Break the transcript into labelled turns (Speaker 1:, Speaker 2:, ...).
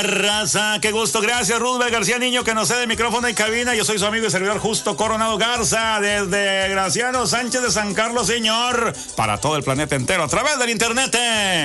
Speaker 1: raza, qué gusto. Gracias, Rubén García Niño, que nos cede el micrófono y cabina. Yo soy su amigo y servidor Justo Coronado Garza, desde Graciano Sánchez de San Carlos, señor, para todo el planeta entero, a través del internet.